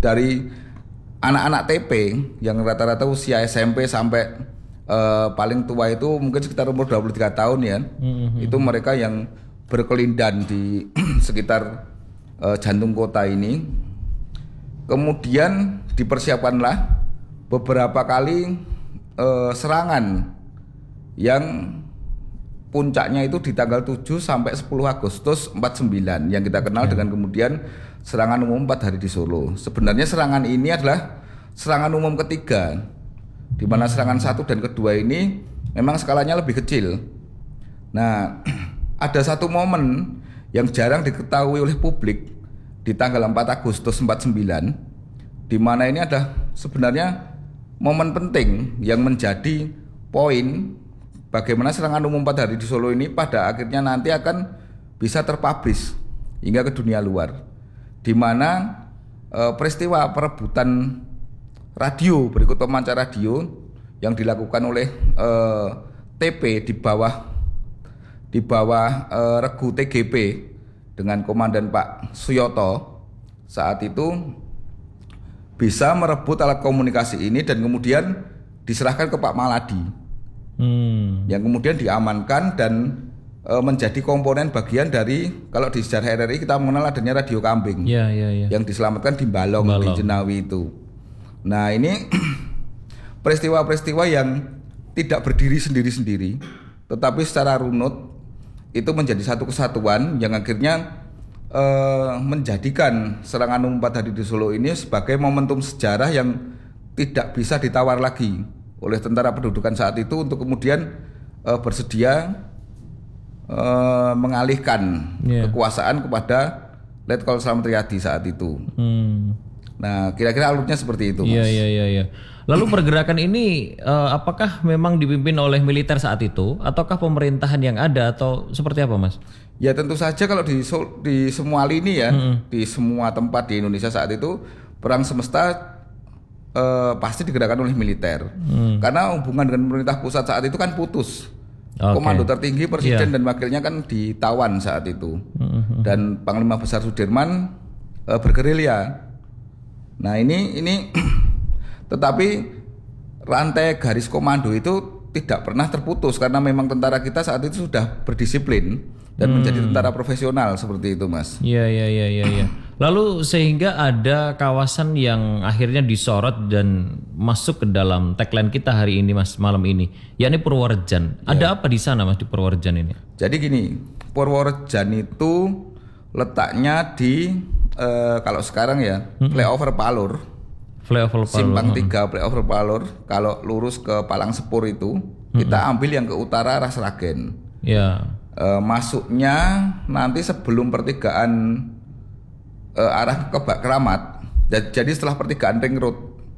dari anak-anak TP yang rata-rata usia SMP sampai paling tua itu mungkin sekitar umur 23 tahun ya. Itu mereka yang berkelindan di sekitar jantung kota ini. Kemudian dipersiapkanlah beberapa kali serangan yang puncaknya itu di tanggal 7 sampai 10 Agustus 49 yang kita kenal dengan kemudian serangan umum 4 hari di Solo. Sebenarnya serangan ini adalah serangan umum ketiga, di mana serangan 1 dan kedua ini memang skalanya lebih kecil. Nah, ada satu momen yang jarang diketahui oleh publik di tanggal 4 Agustus 49, di mana ini adalah sebenarnya momen penting yang menjadi poin bagaimana serangan umum 4 hari di Solo ini pada akhirnya nanti akan bisa terpublish hingga ke dunia luar, di mana peristiwa perebutan radio berikut pemancar radio yang dilakukan oleh TP di bawah regu TGP dengan komandan Pak Suyoto saat itu bisa merebut alat komunikasi ini dan kemudian diserahkan ke Pak Maladi yang kemudian diamankan dan menjadi komponen bagian dari, kalau di sejarah RRI kita mengenal adanya radio kambing yang diselamatkan di Balong. Di Jenawi itu. Nah, ini peristiwa-peristiwa yang tidak berdiri sendiri-sendiri tetapi secara runut itu menjadi satu kesatuan yang akhirnya menjadikan serangan umum 4 hari di Solo ini sebagai momentum sejarah yang tidak bisa ditawar lagi oleh tentara pendudukan saat itu untuk kemudian bersedia mengalihkan kekuasaan kepada Letkol Slamet Riyadi saat itu. Nah, kira-kira alurnya seperti itu, Mas. Iya. Lalu pergerakan ini apakah memang dipimpin oleh militer saat itu ataukah pemerintahan yang ada atau seperti apa, Mas? Ya tentu saja kalau di semua lini ya, di semua tempat di Indonesia saat itu perang semesta pasti digerakkan oleh militer. Karena hubungan dengan pemerintah pusat saat itu kan putus. Komando tertinggi presiden dan wakilnya kan ditawan saat itu. Dan Panglima Besar Sudirman bergerilya. Nah, ini tetapi rantai garis komando itu tidak pernah terputus karena memang tentara kita saat itu sudah berdisiplin dan menjadi tentara profesional seperti itu, Mas. Iya. Lalu sehingga ada kawasan yang akhirnya disorot dan masuk ke dalam tagline kita hari ini, Mas, malam ini, yakni Purworejan. Ada apa di sana, Mas, di Purworejan ini? Jadi gini, Purworejan itu letaknya di kalau sekarang ya flyover Palur. Simpang 3 flyover Palur. Kalau lurus ke Palang Sepur itu kita ambil yang ke utara arah Sragen. Masuknya nanti sebelum pertigaan arah ke Bak Kramat. Jadi setelah pertigaan ring road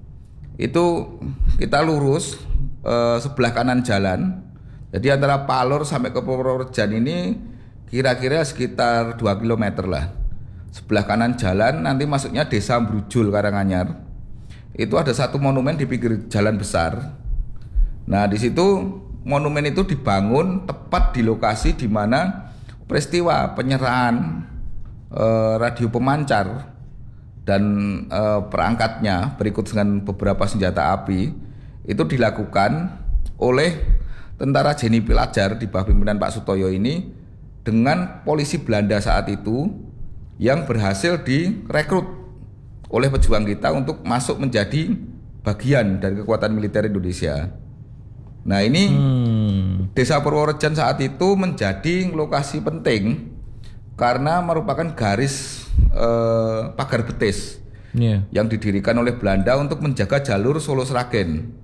itu kita lurus sebelah kanan jalan. Jadi antara Palur sampai ke Purworejan ini kira-kira sekitar 2 km lah. Sebelah kanan jalan nanti masuknya Desa Brujul Karanganyar. Itu ada satu monumen di pinggir jalan besar. Nah, di situ monumen itu dibangun tepat di lokasi di mana peristiwa penyerahan radio pemancar dan perangkatnya berikut dengan beberapa senjata api itu dilakukan oleh tentara Jenny Pilajar di bawah pimpinan Pak Sutoyo ini dengan polisi Belanda saat itu yang berhasil direkrut oleh pejuang kita untuk masuk menjadi bagian dari kekuatan militer Indonesia. Nah, ini Desa Purworejan saat itu menjadi lokasi penting karena merupakan garis pagar betis yang didirikan oleh Belanda untuk menjaga jalur Solo Sragen.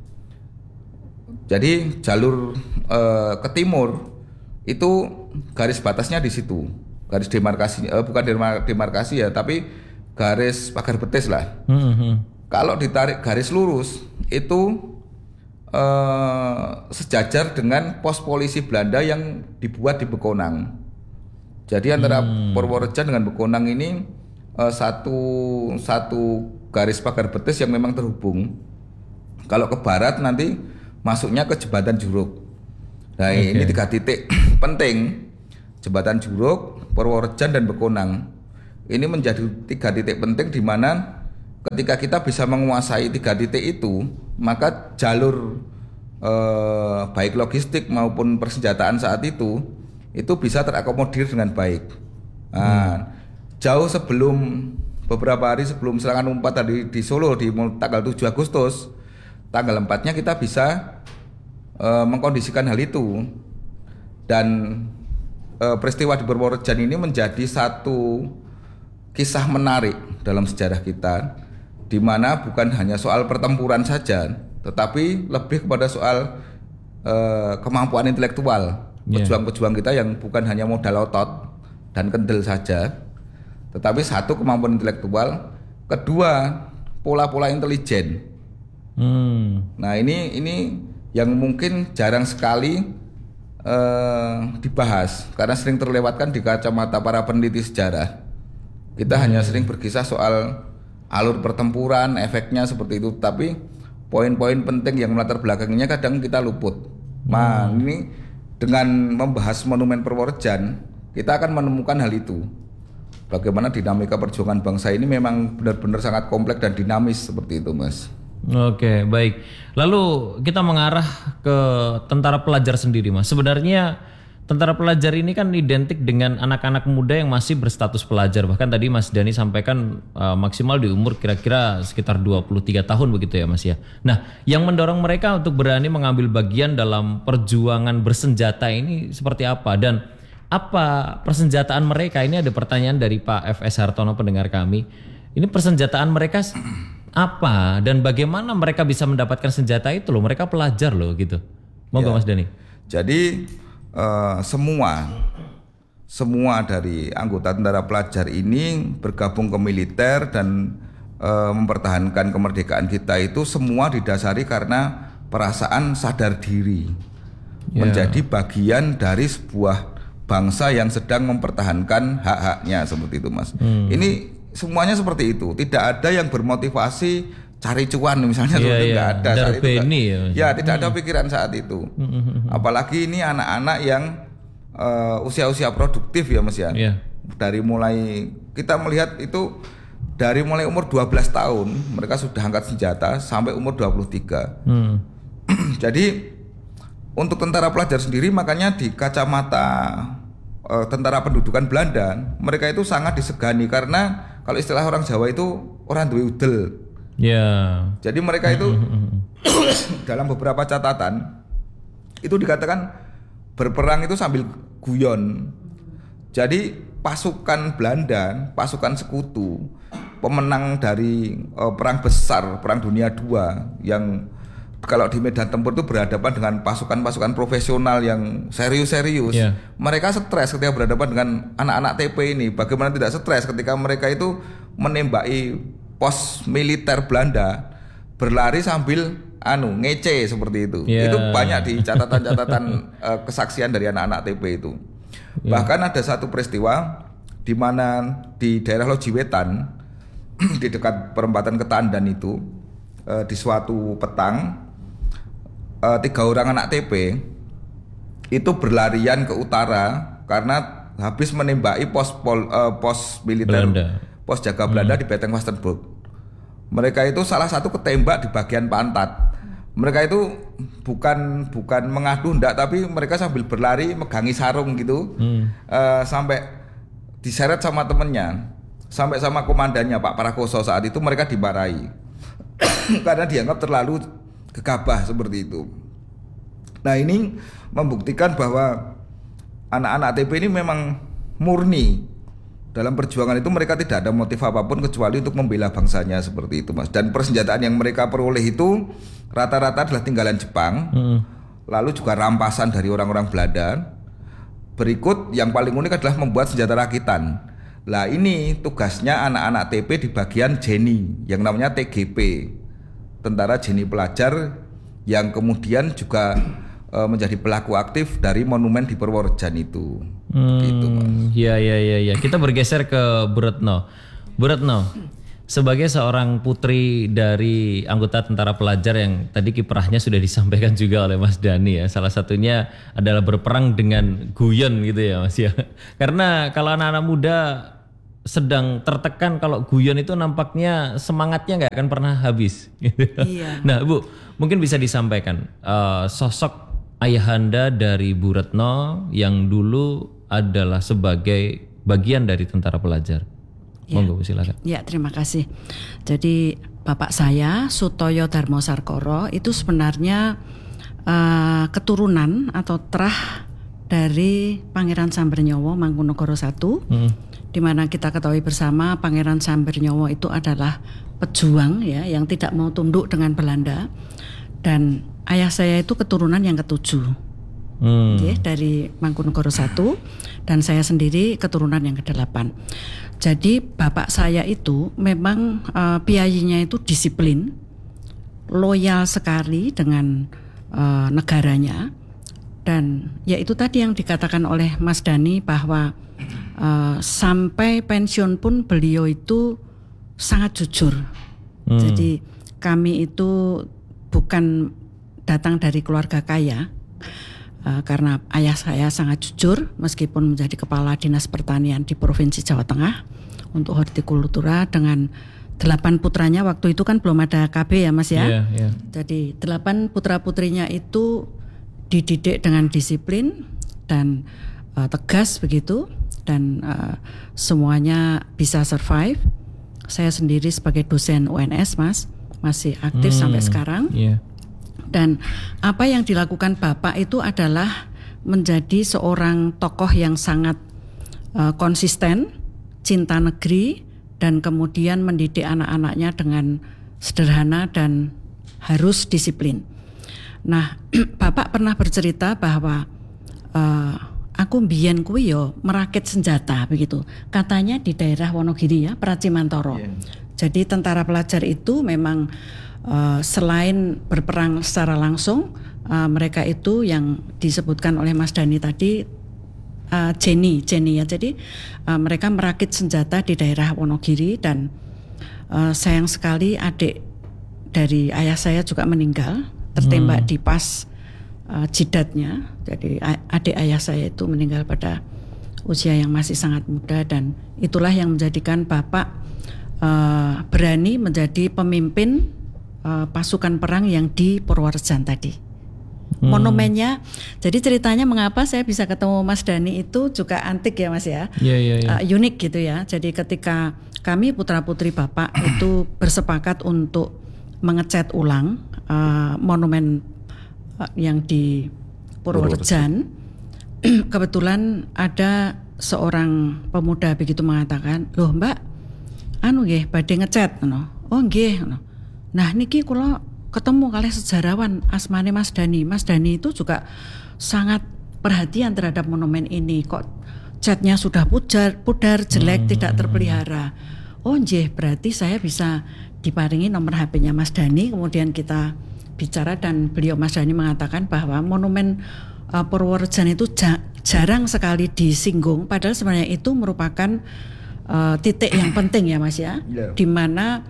Jadi jalur ke timur itu garis batasnya di situ, garis demarkasi, bukan demarkasi ya, tapi garis pagar betis lah. Kalau ditarik garis lurus itu sejajar dengan pos polisi Belanda yang dibuat di Bekonang. Jadi antara Purworejan dengan Bekonang ini satu garis pagar betis yang memang terhubung. Kalau ke barat nanti masuknya ke Jembatan Juruk. Nah, ini 3 titik penting. Jembatan Juruk, Purworejan dan Bekonang. Ini menjadi 3 titik penting di mana ketika kita bisa menguasai 3 titik itu, maka jalur baik logistik maupun persenjataan saat itu bisa terakomodir dengan baik. Nah, jauh sebelum beberapa hari sebelum serangan U4 tadi di Solo di tanggal 7 Agustus, tanggal 4-nya kita bisa mengkondisikan hal itu. Dan peristiwa di Purworejan ini menjadi satu kisah menarik dalam sejarah kita, di mana bukan hanya soal pertempuran saja, tetapi lebih kepada soal kemampuan intelektual pejuang-pejuang kita yang bukan hanya modal otot dan kendel saja, tetapi satu, kemampuan intelektual, kedua, pola-pola intelijen. Nah ini yang mungkin jarang sekali dibahas karena sering terlewatkan di kacamata para peneliti sejarah. Kita hanya sering berkisah soal alur pertempuran, efeknya seperti itu, tapi poin-poin penting yang melatar belakangnya kadang kita luput. Nah, ini dengan membahas Monumen Purworejan, kita akan menemukan hal itu. Bagaimana dinamika perjuangan bangsa ini memang benar-benar sangat kompleks dan dinamis seperti itu, Mas. Oke, baik. Lalu kita mengarah ke tentara pelajar sendiri, Mas. Sebenarnya tentara pelajar ini kan identik dengan anak-anak muda yang masih berstatus pelajar. Bahkan tadi Mas Dhani sampaikan maksimal di umur kira-kira sekitar 23 tahun begitu ya, Mas ya. Nah, yang mendorong mereka untuk berani mengambil bagian dalam perjuangan bersenjata ini seperti apa? Dan apa persenjataan mereka? Ini ada pertanyaan dari Pak FS Hartono, pendengar kami. Ini persenjataan mereka apa dan bagaimana mereka bisa mendapatkan senjata itu loh? Mereka pelajar loh gitu. Monggo Mas Dhani. Jadi semua dari anggota tentara pelajar ini bergabung ke militer dan mempertahankan kemerdekaan kita itu semua didasari karena perasaan sadar diri, menjadi bagian dari sebuah bangsa yang sedang mempertahankan hak-haknya seperti itu, Mas. Ini semuanya seperti itu, tidak ada yang bermotivasi cari cuan misalnya, nggak ada saat itu. Tidak ada pikiran saat itu. Apalagi ini anak-anak yang usia-usia produktif ya, Mas ya. Dari mulai kita melihat itu dari mulai umur 12 tahun mereka sudah angkat senjata sampai umur 23. Jadi untuk tentara pelajar sendiri, makanya di kacamata tentara pendudukan Belanda, mereka itu sangat disegani karena kalau istilah orang Jawa itu orang duwe udel. Jadi mereka itu dalam beberapa catatan itu dikatakan berperang itu sambil guyon. Jadi pasukan Belanda, pasukan sekutu, pemenang dari perang besar, Perang Dunia II, yang kalau di medan tempur itu berhadapan dengan pasukan-pasukan profesional yang serius-serius. Mereka stres ketika berhadapan dengan anak-anak TP ini. Bagaimana tidak stres ketika mereka itu menembaki pos militer Belanda, berlari sambil ngece seperti itu. Itu banyak di catatan-catatan kesaksian dari anak-anak TP itu. Bahkan ada satu peristiwa di mana di daerah Lojiwetan di dekat perempatan Ketandan itu di suatu petang 3 orang anak TP itu berlarian ke utara karena habis menembaki pos militer Belanda. Pos jaga Belanda di Beteng Westerbork. Mereka itu salah satu ketembak di bagian pantat. Mereka itu bukan mengadu ndak, tapi mereka sambil berlari megangi sarung gitu, sampai diseret sama temennya, sampai sama komandannya Pak Prakoso. Saat itu mereka dimarahi karena dianggap terlalu gegabah seperti itu. Nah, ini membuktikan bahwa anak-anak TP ini memang murni dalam perjuangan itu. Mereka tidak ada motif apapun kecuali untuk membela bangsanya seperti itu, Mas. Dan persenjataan yang mereka peroleh itu rata-rata adalah tinggalan Jepang, lalu juga rampasan dari orang-orang Belanda. Berikut yang paling unik adalah membuat senjata rakitan. Lah ini tugasnya anak-anak TP di bagian Jeni yang namanya TGP, Tentara Jeni Pelajar, yang kemudian juga menjadi pelaku aktif dari monumen di Purworejan itu. Gitu, Mas. Ya. Kita bergeser ke Bu Retno. Bu Retno, sebagai seorang putri dari anggota tentara pelajar yang tadi kiprahnya sudah disampaikan juga oleh Mas Dhani ya. Salah satunya adalah berperang dengan guyon gitu ya, Mas ya. Karena kalau anak-anak muda sedang tertekan, kalau guyon itu nampaknya semangatnya nggak akan pernah habis. Iya. Nah, Bu, mungkin bisa disampaikan sosok ayahanda dari Bu Retno yang dulu adalah sebagai bagian dari tentara pelajar. Monggo, Bu, silakan. Ya, terima kasih. Jadi bapak saya Sutoyo Darmo Sarkoro itu sebenarnya keturunan atau terah dari Pangeran Sambernyowo Mangkunegoro I, di mana kita ketahui bersama Pangeran Sambernyowo itu adalah pejuang ya yang tidak mau tunduk dengan Belanda, dan ayah saya itu keturunan yang ketujuh dari Mangkunegoro I, dan saya sendiri keturunan yang ke-8. Jadi bapak saya itu memang piyayinya itu disiplin, loyal sekali dengan negaranya. Dan ya itu tadi yang dikatakan oleh Mas Dhani bahwa sampai pensiun pun beliau itu sangat jujur. Jadi kami itu bukan datang dari keluarga kaya, karena ayah saya sangat jujur meskipun menjadi kepala dinas pertanian di Provinsi Jawa Tengah untuk hortikultura dengan 8 putranya. Waktu itu kan belum ada KB ya Mas ya. Jadi 8 putra putrinya itu dididik dengan disiplin dan tegas begitu, dan semuanya bisa survive. Saya sendiri sebagai dosen UNS Mas masih aktif sampai sekarang. Dan apa yang dilakukan Bapak itu adalah menjadi seorang tokoh yang sangat konsisten, cinta negeri, dan kemudian mendidik anak-anaknya dengan sederhana dan harus disiplin. Nah, Bapak pernah bercerita bahwa aku mbiyen kuwi yo merakit senjata begitu. Katanya di daerah Wonogiri ya, Pracimantoro. Jadi tentara pelajar itu memang selain berperang secara langsung, mereka itu yang disebutkan oleh Mas Dhani tadi Jenny ya. Jadi mereka merakit senjata di daerah Wonogiri, dan sayang sekali adik dari ayah saya juga meninggal, tertembak di pas jidatnya. Jadi adik ayah saya itu meninggal pada usia yang masih sangat muda, dan itulah yang menjadikan Bapak berani menjadi pemimpin pasukan perang yang di Purworejan tadi. Monumennya, jadi ceritanya mengapa saya bisa ketemu Mas Dhani itu juga antik ya Mas ya, unik gitu ya. Jadi ketika kami putra putri Bapak itu bersepakat untuk mengecat ulang monumen yang di Purworejan, kebetulan ada seorang pemuda begitu mengatakan, loh Mbak, anu nggih badhe ngecat, oh nggih. Nah niki kula ketemu kali sejarawan asmane Mas Dhani. Mas Dhani itu juga sangat perhatian terhadap monumen ini. Kok catnya sudah pudar, jelek, tidak terpelihara. Oh nggih, berarti saya bisa diparingi nomor HP-nya Mas Dhani. Kemudian kita bicara, dan beliau Mas Dhani mengatakan bahwa monumen Purworejan itu jarang sekali disinggung. Padahal sebenarnya itu merupakan titik yang penting ya Mas ya, di mana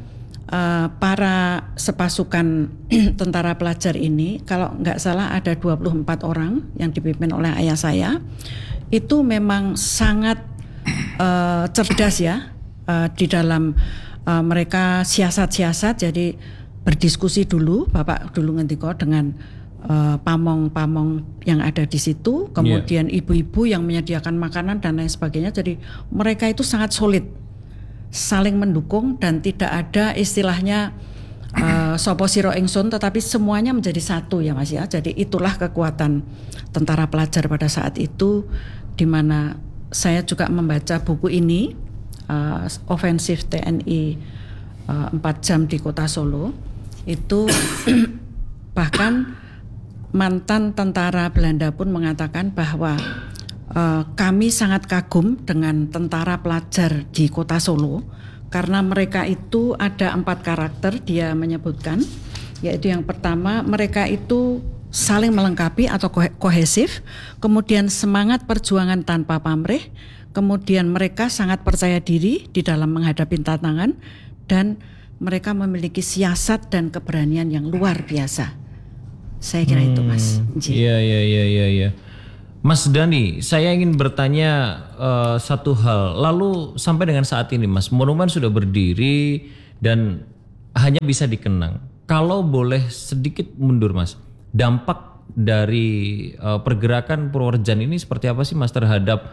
para sepasukan tentara pelajar ini, kalau nggak salah ada 24 orang yang dipimpin oleh ayah saya, itu memang sangat cerdas ya di dalam mereka siasat-siasat. Jadi berdiskusi dulu, Bapak dulu ngendiko dengan pamong-pamong yang ada di situ, kemudian ibu-ibu yang menyediakan makanan dan lain sebagainya. Jadi mereka itu sangat solid, saling mendukung, dan tidak ada istilahnya sopo siro ingsun, tetapi semuanya menjadi satu ya Mas ya. Jadi itulah kekuatan tentara pelajar pada saat itu, di mana saya juga membaca buku ini, Ofensif TNI 4 jam di Kota Solo. Itu bahkan mantan tentara Belanda pun mengatakan bahwa kami sangat kagum dengan tentara pelajar di Kota Solo, karena mereka itu ada 4 karakter dia menyebutkan, yaitu yang pertama mereka itu saling melengkapi atau kohesif, kemudian semangat perjuangan tanpa pamrih, kemudian mereka sangat percaya diri di dalam menghadapi tantangan, dan mereka memiliki siasat dan keberanian yang luar biasa. Saya kira itu Mas. Iya. Mas Dani, saya ingin bertanya satu hal. Lalu sampai dengan saat ini, Mas, monumen sudah berdiri dan hanya bisa dikenang. Kalau boleh sedikit mundur, Mas, dampak dari pergerakan Purworejan ini seperti apa sih, Mas, terhadap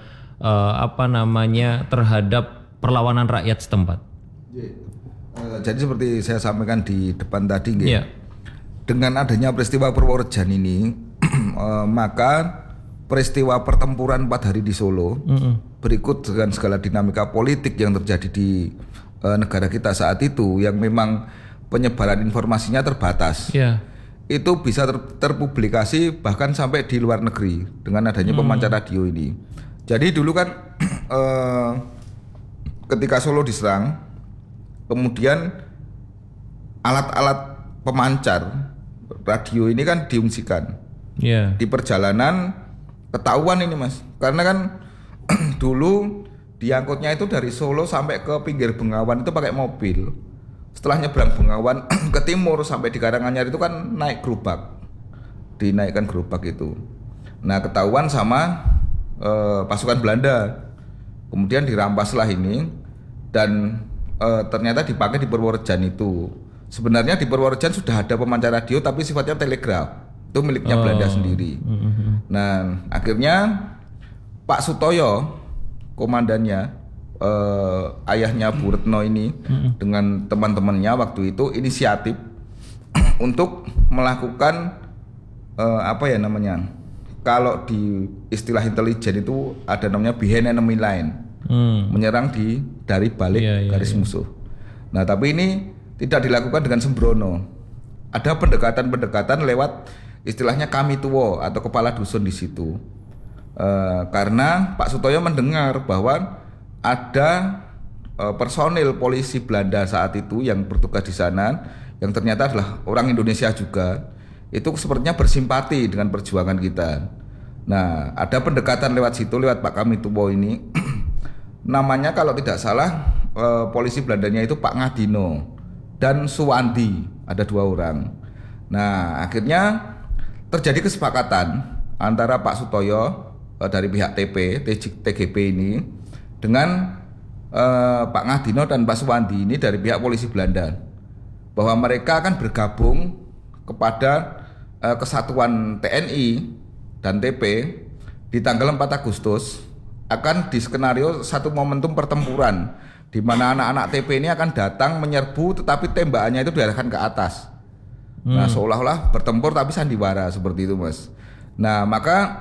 terhadap perlawanan rakyat setempat? Jadi seperti saya sampaikan di depan tadi, Iya. dengan adanya peristiwa Purworejan ini, maka peristiwa pertempuran 4 hari di Solo, berikut dengan segala dinamika politik yang terjadi di negara kita saat itu, yang memang penyebaran informasinya terbatas, itu bisa terpublikasi bahkan sampai di luar negeri dengan adanya pemancar radio ini. Jadi dulu kan ketika Solo diserang, kemudian alat-alat pemancar radio ini kan diungsikan. Di perjalanan ketahuan ini, Mas, karena kan dulu diangkutnya itu dari Solo sampai ke pinggir Bengawan itu pakai mobil. Setelah nyebrang Bengawan ke timur sampai di Karanganyar itu kan naik gerobak, dinaikkan gerobak itu. Nah, ketahuan sama pasukan Belanda, kemudian dirampaslah ini dan ternyata dipakai di Purworejan itu. Sebenarnya di Purworejan sudah ada pemancar radio tapi sifatnya telegraf, itu miliknya Belanda sendiri. Nah, akhirnya Pak Sutoyo, komandannya, ayahnya Bu Retno ini, dengan teman-temannya waktu itu inisiatif untuk melakukan kalau di istilah intelijen itu ada namanya behind enemy line, menyerang dari balik garis musuh. Nah, tapi ini tidak dilakukan dengan sembrono. Ada pendekatan-pendekatan lewat istilahnya kami tuwo atau kepala dusun di situ. Karena Pak Sutoyo mendengar bahwa ada personil polisi Belanda saat itu yang bertugas di sana, yang ternyata adalah orang Indonesia juga, itu sepertinya bersimpati dengan perjuangan kita. Nah, ada pendekatan lewat situ, lewat Pak Kami Tuwo ini. Namanya kalau tidak salah polisi Belandanya itu Pak Ngadino dan Suwandi, ada 2 orang. Nah, akhirnya terjadi kesepakatan antara Pak Sutoyo dari pihak TGP ini dengan Pak Ngadino dan Pak Suwandi ini dari pihak polisi Belanda, bahwa mereka akan bergabung kepada kesatuan TNI dan TP di tanggal 4 Agustus. Akan di skenario satu momentum pertempuran di mana anak-anak TP ini akan datang menyerbu, tetapi tembakannya itu diarahkan ke atas. Nah, seolah-olah bertempur tapi sandiwara, seperti itu, Mas. Nah, maka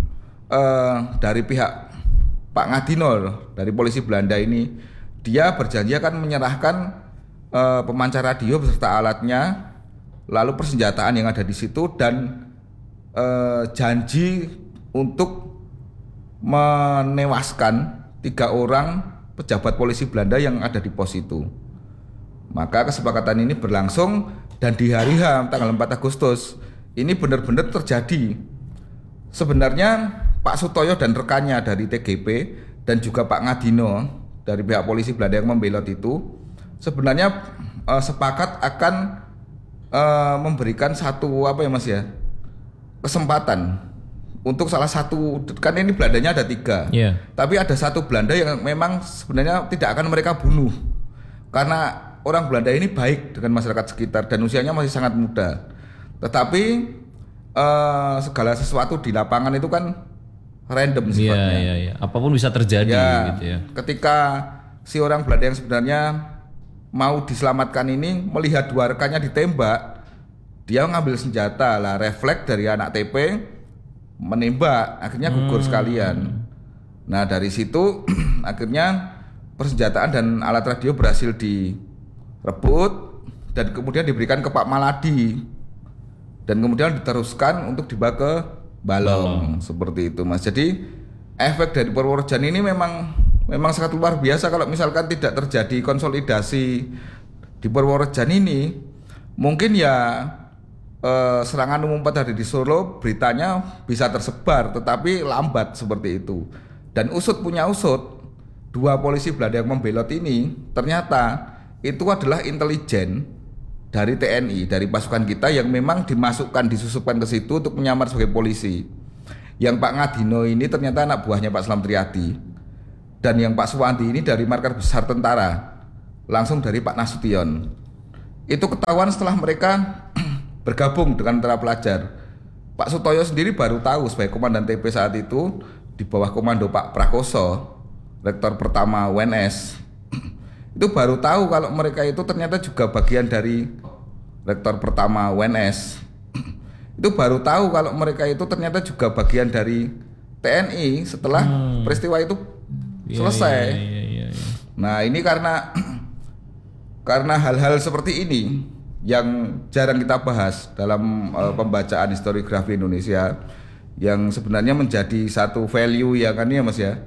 dari pihak Pak Ngadino dari polisi Belanda ini, dia berjanji akan menyerahkan pemancar radio beserta alatnya, lalu persenjataan yang ada di situ, dan janji untuk menewaskan 3 orang pejabat polisi Belanda yang ada di pos itu. Maka kesepakatan ini berlangsung dan di hari H tanggal 4 Agustus ini benar-benar terjadi. Sebenarnya Pak Sutoyo dan rekannya dari TGP dan juga Pak Ngadino dari pihak polisi Belanda yang membelot itu sebenarnya sepakat akan memberikan satu kesempatan untuk salah satu, kan ini Belandanya ada 3, tapi ada satu Belanda yang memang sebenarnya tidak akan mereka bunuh karena orang Belanda ini baik dengan masyarakat sekitar dan usianya masih sangat muda. Tetapi segala sesuatu di lapangan itu kan random sifatnya. Apapun bisa terjadi gitu ya. Ketika si orang Belanda yang sebenarnya mau diselamatkan ini melihat 2 rekannya ditembak, dia ngambil senjata lah, refleks dari anak TP menembak, akhirnya gugur sekalian. Nah, dari situ akhirnya persenjataan dan alat radio berhasil direbut dan kemudian diberikan ke Pak Maladi dan kemudian diteruskan untuk dibawa ke Balong. Seperti itu, Mas. Jadi efek dari Purworejan ini memang sangat luar biasa. Kalau misalkan tidak terjadi konsolidasi di Purworejan ini, mungkin ya serangan umum 4 hari di Solo beritanya bisa tersebar, tetapi lambat seperti itu. Dan usut punya usut, 2 polisi Belanda yang membelot ini ternyata itu adalah intelijen dari TNI, dari pasukan kita yang memang disusupkan ke situ untuk menyamar sebagai polisi. Yang Pak Ngadino ini ternyata anak buahnya Pak Slamet Riyadi. Dan yang Pak Suwanti ini dari markas besar tentara, langsung dari Pak Nasution. Itu ketahuan setelah mereka bergabung dengan tentara pelajar. Pak Sutoyo sendiri baru tahu sebagai komandan TP saat itu di bawah komando Pak Prakoso, rektor pertama UNS. Itu baru tahu kalau mereka itu ternyata juga bagian dari rektor pertama UNS. Itu baru tahu kalau mereka itu ternyata juga bagian dari TNI setelah peristiwa itu selesai. Iya. Nah, ini karena hal-hal seperti ini yang jarang kita bahas dalam pembacaan historiografi Indonesia, yang sebenarnya menjadi satu value ya kan ya Mas ya,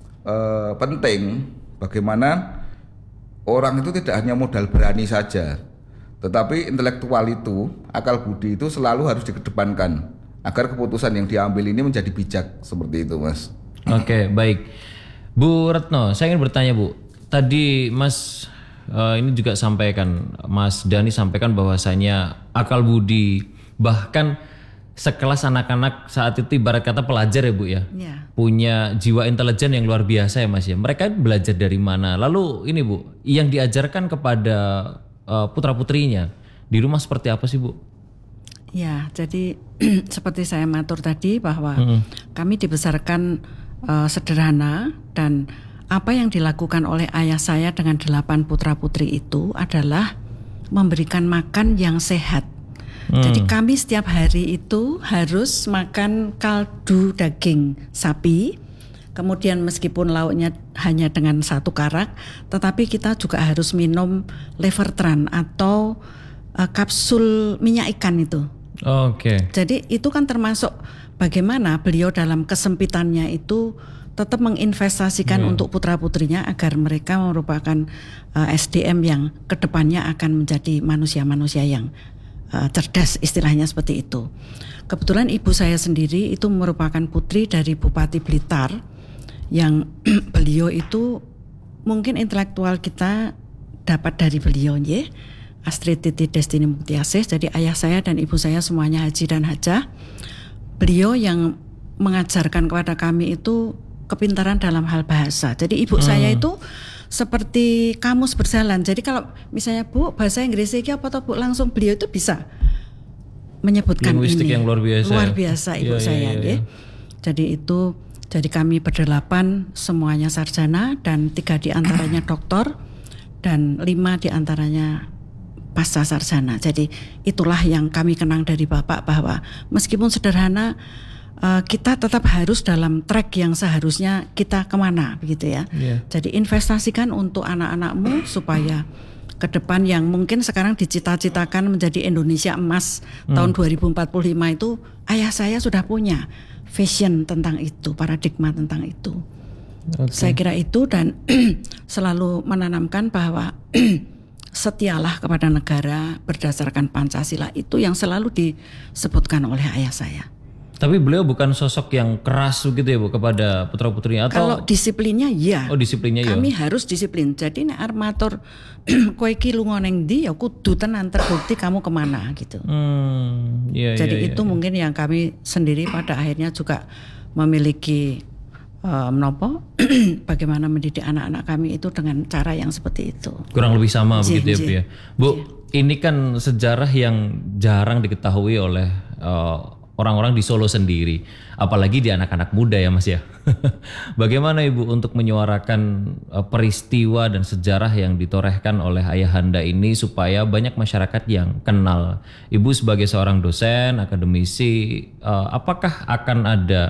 penting. Bagaimana orang itu tidak hanya modal berani saja, tetapi intelektual itu, akal budi itu selalu harus dikedepankan agar keputusan yang diambil ini menjadi bijak, seperti itu Mas. Oke, baik. Bu Retno, saya ingin bertanya Bu. Tadi Mas ini juga sampaikan, Mas Dhani sampaikan bahwasanya akal budi, bahkan sekelas anak-anak saat itu ibarat kata pelajar ya Bu ya, punya jiwa intelijen yang luar biasa ya Mas ya. Mereka belajar dari mana? Lalu ini Bu, yang diajarkan kepada putra-putrinya di rumah seperti apa sih Bu? Ya, jadi seperti saya matur tadi bahwa kami dibesarkan sederhana, dan apa yang dilakukan oleh ayah saya dengan 8 putra-putri itu adalah memberikan makan yang sehat. Jadi kami setiap hari itu harus makan kaldu daging sapi, kemudian meskipun lauknya hanya dengan 1 karak, tetapi kita juga harus minum Levertran atau kapsul minyak ikan itu. Oke. Jadi itu kan termasuk bagaimana beliau dalam kesempitannya itu tetap menginvestasikan untuk putra-putrinya agar mereka merupakan SDM yang kedepannya akan menjadi manusia-manusia yang cerdas, istilahnya seperti itu. Kebetulan ibu saya sendiri itu merupakan putri dari Bupati Blitar, yang beliau itu mungkin intelektual kita dapat dari beliau ya. Astrid Titi Destini Muktiasih. Jadi ayah saya dan ibu saya semuanya haji dan hajah. Beliau yang mengajarkan kepada kami itu kepintaran dalam hal bahasa. Jadi ibu saya itu seperti kamus berjalan. Jadi kalau misalnya Bu, bahasa Inggris ini apa toh Bu, langsung beliau itu bisa menyebutkan linguistik ini. yang luar biasa. Luar biasa ibu saya. Ya. Jadi kami ber8 semuanya sarjana, dan 3 diantaranya doktor, dan 5 diantaranya pasca sarjana. Jadi itulah yang kami kenang dari Bapak, bahwa meskipun sederhana, kita tetap harus dalam track yang seharusnya kita kemana, begitu ya. Jadi investasikan untuk anak-anakmu supaya ke depan yang mungkin sekarang dicita-citakan menjadi Indonesia emas tahun 2045 itu, ayah saya sudah punya vision tentang itu, paradigma tentang itu. Saya kira itu, dan selalu menanamkan bahwa setialah kepada negara berdasarkan Pancasila, itu yang selalu disebutkan oleh ayah saya. Tapi beliau bukan sosok yang keras begitu ya Bu kepada putra-putrinya, atau kalau disiplinnya ya. Oh, disiplinnya ya. Kami harus disiplin. Jadi nek armatur kowe iki lunga ning ndi ya kudu tenan terbukti kamu kemana gitu. Jadi itu mungkin yang kami sendiri pada akhirnya juga memiliki bagaimana mendidik anak-anak kami itu dengan cara yang seperti itu. Kurang lebih sama begitu ya Bu ya. Bu, ini kan sejarah yang jarang diketahui oleh orang-orang di Solo sendiri, apalagi di anak-anak muda ya Mas ya. Bagaimana Ibu untuk menyuarakan peristiwa dan sejarah yang ditorehkan oleh ayahanda ini supaya banyak masyarakat yang kenal? Ibu sebagai seorang dosen, akademisi, apakah akan ada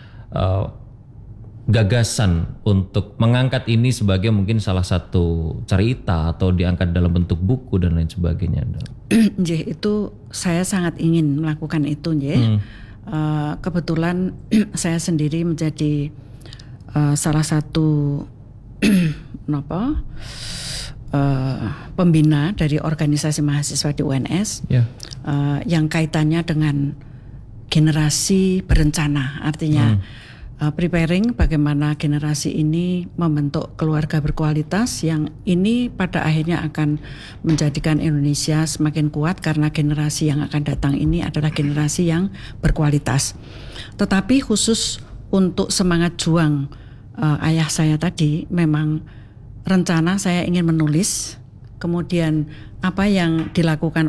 gagasan untuk mengangkat ini sebagai mungkin salah satu cerita atau diangkat dalam bentuk buku dan lain sebagainya? Itu saya sangat ingin melakukan itu, kebetulan saya sendiri menjadi salah satu pembina dari organisasi mahasiswa di UNS yang kaitannya dengan generasi berencana, artinya preparing bagaimana generasi ini membentuk keluarga berkualitas yang ini pada akhirnya akan menjadikan Indonesia semakin kuat karena generasi yang akan datang ini adalah generasi yang berkualitas. Tetapi khusus untuk semangat juang ayah saya tadi, memang rencana saya ingin menulis, kemudian apa yang dilakukan